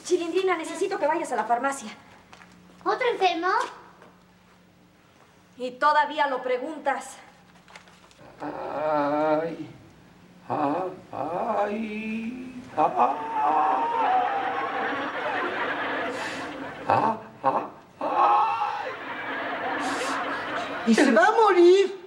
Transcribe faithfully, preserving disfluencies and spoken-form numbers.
Chilindrina, necesito que vayas a la farmacia. ¿Otro enfermo? Y todavía lo preguntas. Ay, ay, ay, ay, ay, ay. Y se va a morir.